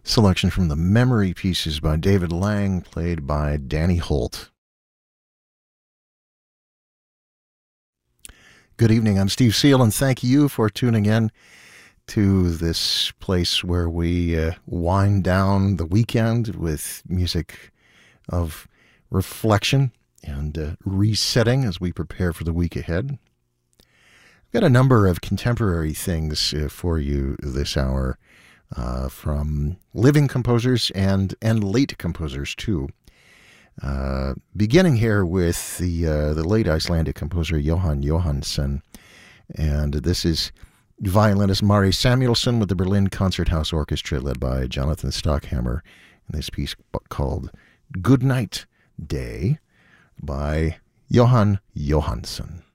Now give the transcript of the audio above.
Selection from the Memory Pieces by David Lang, played by Danny Holt. Good evening, I'm Steve Seal, and thank you for tuning in to this place where we wind down the weekend with music of reflection and resetting as we prepare for the week ahead. I've got a number of contemporary things for you this hour, from living composers and late composers too. Beginning here with the late Icelandic composer Jóhann Jóhannsson, and this is violinist Mari Samuelsson with the Berlin Concerthouse Orchestra led by Jonathan Stockhammer, in this piece called Goodnight Day by Jóhann Jóhannsson.